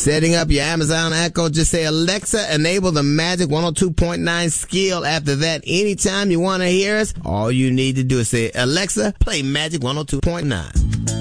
Setting up your Amazon Echo, just say, Alexa, enable the Magic 102.9 skill. After that, anytime you want to hear us, all you need to do is say, Alexa, play Magic 102.9.